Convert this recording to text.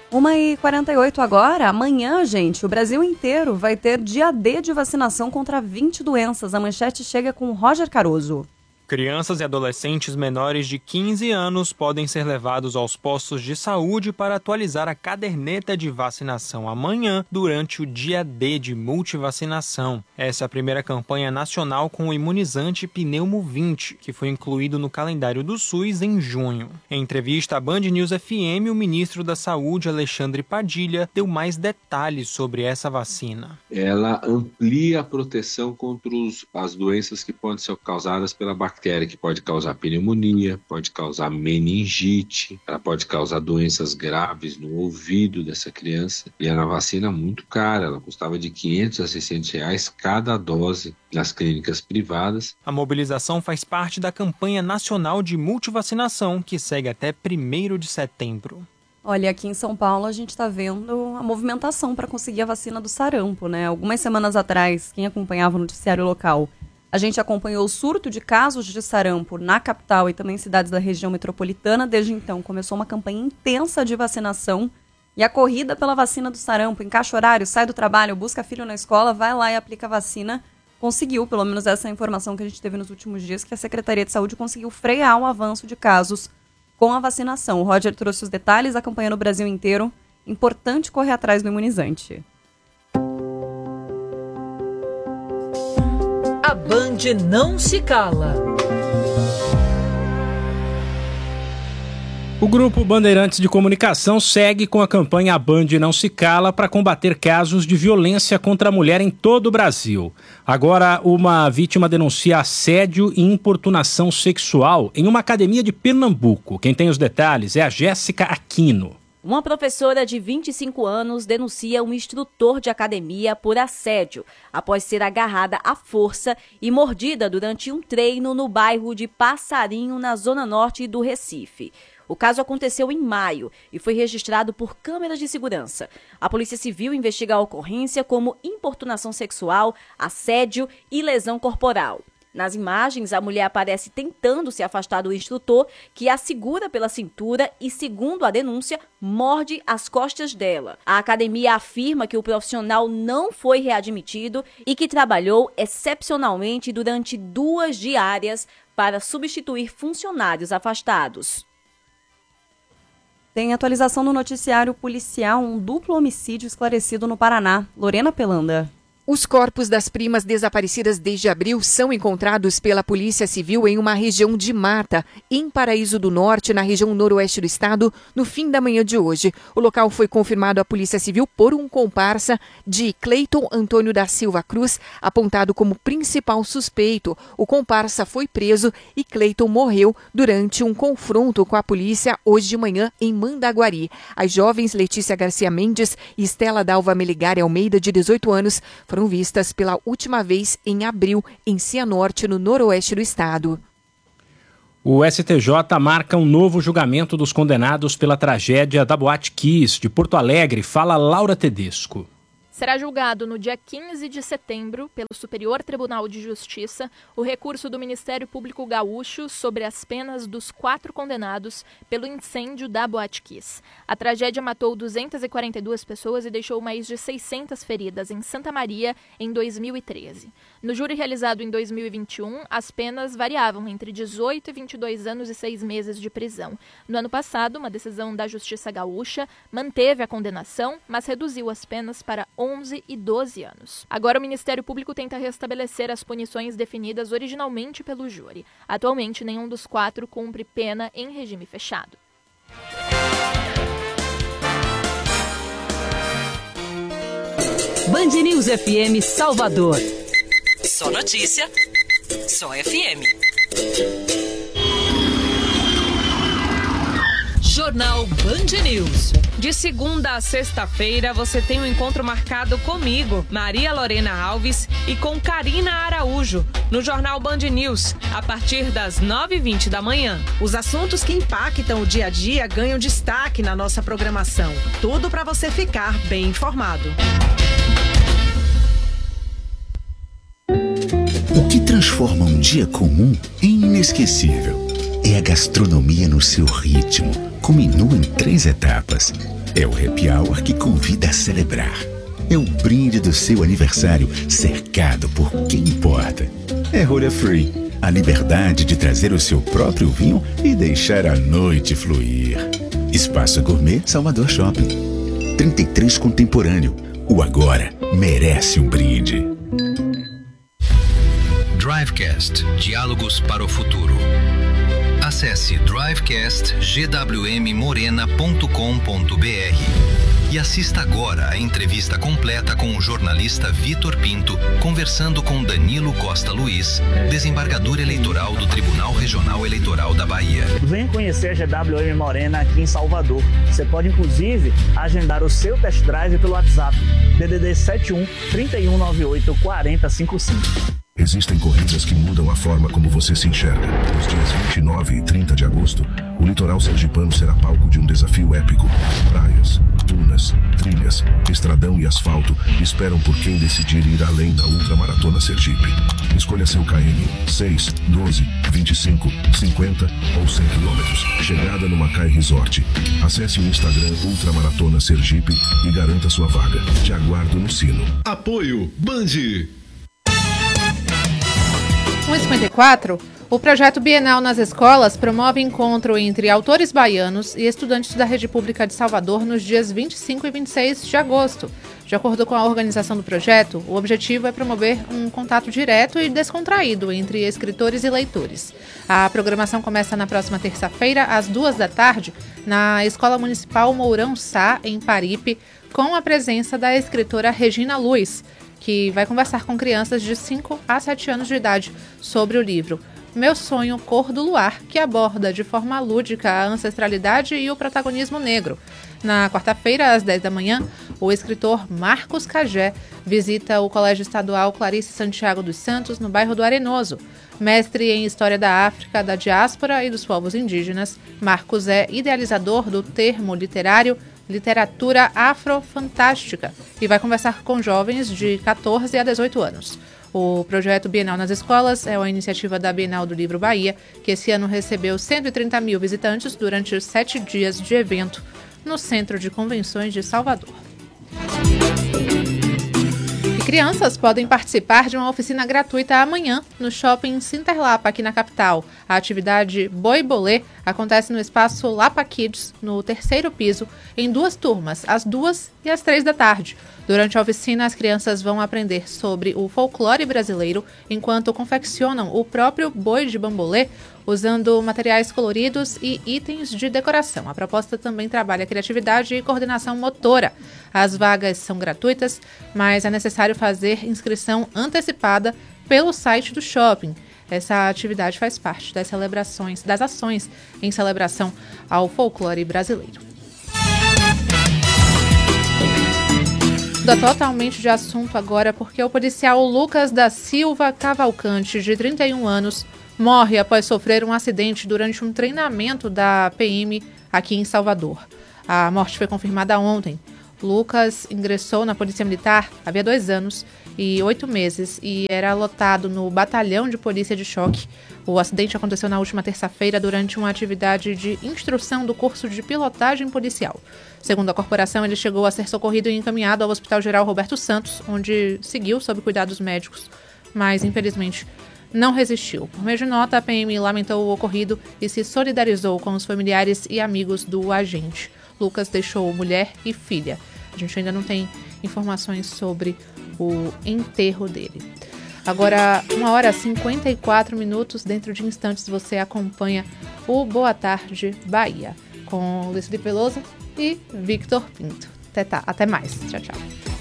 1h48 agora. Amanhã, gente, o Brasil inteiro vai ter dia D de vacinação contra 20 doenças. A manchete chega com Roger Caroso. Crianças e adolescentes menores de 15 anos podem ser levados aos postos de saúde para atualizar a caderneta de vacinação amanhã, durante o dia D de multivacinação. Essa é a primeira campanha nacional com o imunizante Pneumo 20, que foi incluído no calendário do SUS em junho. Em entrevista à Band News FM, o ministro da Saúde, Alexandre Padilha, deu mais detalhes sobre essa vacina. Ela amplia a proteção contra as doenças que podem ser causadas pela bactéria, que pode causar pneumonia, pode causar meningite, ela pode causar doenças graves no ouvido dessa criança. E é uma vacina muito cara, ela custava de R$500 a R$600 cada dose nas clínicas privadas. A mobilização faz parte da campanha nacional de multivacinação, que segue até 1º de setembro. Olha, aqui em São Paulo a gente está vendo a movimentação para conseguir a vacina do sarampo, né? Algumas semanas atrás, quem acompanhava o noticiário local, a gente acompanhou o surto de casos de sarampo na capital e também em cidades da região metropolitana. Desde então, começou uma campanha intensa de vacinação e a corrida pela vacina do sarampo. Encaixa horário, sai do trabalho, busca filho na escola, vai lá e aplica a vacina. Conseguiu, pelo menos essa informação que a gente teve nos últimos dias, que a Secretaria de Saúde conseguiu frear o avanço de casos com a vacinação. O Roger trouxe os detalhes, a campanha no Brasil inteiro. Importante correr atrás do imunizante. A Band não se cala. O Grupo Bandeirantes de Comunicação segue com a campanha A Band Não Se Cala para combater casos de violência contra a mulher em todo o Brasil. Agora, uma vítima denuncia assédio e importunação sexual em uma academia de Pernambuco. Quem tem os detalhes é a Jéssica Aquino. Uma professora de 25 anos denuncia um instrutor de academia por assédio, após ser agarrada à força e mordida durante um treino no bairro de Passarinho, na zona norte do Recife. O caso aconteceu em maio e foi registrado por câmeras de segurança. A Polícia Civil investiga a ocorrência como importunação sexual, assédio e lesão corporal. Nas imagens, a mulher aparece tentando se afastar do instrutor, que a segura pela cintura e, segundo a denúncia, morde as costas dela. A academia afirma que o profissional não foi readmitido e que trabalhou excepcionalmente durante 2 diárias para substituir funcionários afastados. Tem atualização no noticiário policial, um duplo homicídio esclarecido no Paraná. Lorena Pelanda. Os corpos das primas desaparecidas desde abril são encontrados pela Polícia Civil em uma região de mata, em Paraíso do Norte, na região noroeste do estado, no fim da manhã de hoje. O local foi confirmado à Polícia Civil por um comparsa de Cleiton Antônio da Silva Cruz, apontado como principal suspeito. O comparsa foi preso e Cleiton morreu durante um confronto com a polícia hoje de manhã em Mandaguari. As jovens Letícia Garcia Mendes e Estela Dalva Meligari Almeida, de 18 anos, foram vistas pela última vez em abril em Cianorte, no noroeste do estado. O STJ marca um novo julgamento dos condenados pela tragédia da Boate Kiss de Porto Alegre. Fala Laura Tedesco. Será julgado no dia 15 de setembro pelo Superior Tribunal de Justiça o recurso do Ministério Público Gaúcho sobre as penas dos 4 condenados pelo incêndio da Boate Kiss. A tragédia matou 242 pessoas e deixou mais de 600 feridas em Santa Maria em 2013. No júri realizado em 2021, as penas variavam entre 18 e 22 anos e 6 meses de prisão. No ano passado, uma decisão da Justiça Gaúcha manteve a condenação, mas reduziu as penas para 11 e 12 anos. Agora o Ministério Público tenta restabelecer as punições definidas originalmente pelo júri. Atualmente, nenhum dos 4 cumpre pena em regime fechado. Band News FM Salvador. Só notícia, só FM. Jornal Band News. De segunda a sexta-feira, você tem um encontro marcado comigo, Maria Lorena Alves, e com Karina Araújo, no Jornal Band News, a partir das 9h20 da manhã. Os assuntos que impactam o dia a dia ganham destaque na nossa programação. Tudo para você ficar bem informado. O que transforma um dia comum em inesquecível é a gastronomia no seu ritmo, com menu em 3 etapas. É o happy hour que convida a celebrar. É o brinde do seu aniversário cercado por quem importa. É rolha free, a liberdade de trazer o seu próprio vinho e deixar a noite fluir. Espaço Gourmet Salvador Shopping. 33 Contemporâneo. O agora merece um brinde. Drivecast, diálogos para o futuro. Acesse drivecastgwmmorena.com.br e assista agora a entrevista completa com o jornalista Vitor Pinto, conversando com Danilo Costa Luiz, desembargador eleitoral do Tribunal Regional Eleitoral da Bahia. Venha conhecer a GWM Morena aqui em Salvador. Você pode, inclusive, agendar o seu test drive pelo WhatsApp, DDD 71 3198 4055. Existem corridas que mudam a forma como você se enxerga. Nos dias 29 e 30 de agosto, o litoral sergipano será palco de um desafio épico. Praias, dunas, trilhas, estradão e asfalto esperam por quem decidir ir além da Ultramaratona Sergipe. Escolha seu KM 6, 12, 25, 50 ou 100 km. Chegada no Macai Resort. Acesse o Instagram Ultramaratona Sergipe e garanta sua vaga. Te aguardo no sino. Apoio Band. 1h54, o projeto Bienal nas Escolas promove encontro entre autores baianos e estudantes da Rede Pública de Salvador nos dias 25 e 26 de agosto. De acordo com a organização do projeto, o objetivo é promover um contato direto e descontraído entre escritores e leitores. A programação começa na próxima terça-feira, às 14h, na Escola Municipal Mourão Sá, em Paripe, com a presença da escritora Regina Luiz, que vai conversar com crianças de 5 a 7 anos de idade sobre o livro Meu Sonho, Cor do Luar, que aborda de forma lúdica a ancestralidade e o protagonismo negro. Na quarta-feira, às 10 da manhã, o escritor Marcos Cagé visita o Colégio Estadual Clarice Santiago dos Santos, no bairro do Arenoso. Mestre em História da África, da Diáspora e dos Povos Indígenas, Marcos é idealizador do termo literário Literatura Afrofantástica e vai conversar com jovens de 14 a 18 anos. O projeto Bienal nas Escolas é uma iniciativa da Bienal do Livro Bahia, que esse ano recebeu 130 mil visitantes durante os 7 dias de evento no Centro de Convenções de Salvador. Crianças podem participar de uma oficina gratuita amanhã no Shopping Cinterlapa, aqui na capital. A atividade Boi Bolê acontece no espaço Lapa Kids, no 3º piso, em 2 turmas, às 2 e às 3 da tarde. Durante a oficina, as crianças vão aprender sobre o folclore brasileiro enquanto confeccionam o próprio boi de bambolê, usando materiais coloridos e itens de decoração. A proposta também trabalha criatividade e coordenação motora. As vagas são gratuitas, mas é necessário fazer inscrição antecipada pelo site do shopping. Essa atividade faz parte das ações em celebração ao folclore brasileiro. Muda totalmente de assunto agora, porque o policial Lucas da Silva Cavalcante, de 31 anos, morre após sofrer um acidente durante um treinamento da PM aqui em Salvador. A morte foi confirmada ontem. Lucas ingressou na Polícia Militar havia 2 anos e 8 meses e era alotado no Batalhão de Polícia de Choque. O acidente aconteceu na última terça-feira durante uma atividade de instrução do curso de pilotagem policial. Segundo a corporação, ele chegou a ser socorrido e encaminhado ao Hospital Geral Roberto Santos, onde seguiu sob cuidados médicos, mas infelizmente não resistiu. Por meio de nota, a PM lamentou o ocorrido e se solidarizou com os familiares e amigos do agente. Lucas deixou mulher e filha. A gente ainda não tem informações sobre o enterro dele. Agora, 1h54, dentro de instantes você acompanha o Boa Tarde Bahia, com Luiz Felipe Veloso e Victor Pinto. Até mais. Tchau, tchau.